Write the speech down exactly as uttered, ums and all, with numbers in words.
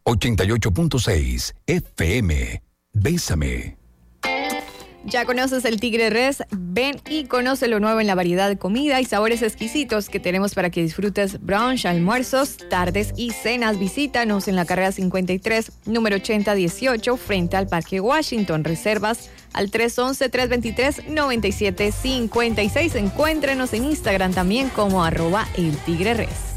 ochenta y ocho punto seis F M. Bésame. ¿Ya conoces el Tigre Res? Ven y conoce lo nuevo en la variedad de comida y sabores exquisitos que tenemos para que disfrutes brunch, almuerzos, tardes y cenas. Visítanos en la carrera cincuenta y tres, número ochenta dieciocho, frente al Parque Washington. Reservas al tres once, tres veintitrés, noventa y siete cincuenta y seis. Encuéntrenos en Instagram también como arroba el Tigre Res.